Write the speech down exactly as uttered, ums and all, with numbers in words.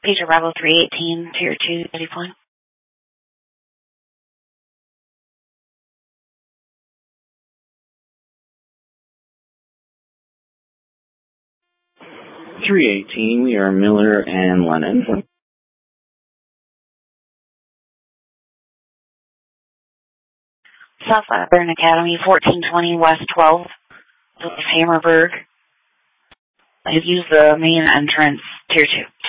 Pager Bravo three eighteen, Tier two, ready point. three eighteen, we are Miller and Lennon. South Iron Academy, fourteen twenty West twelve, Hammerberg. I've used the main entrance, Tier two.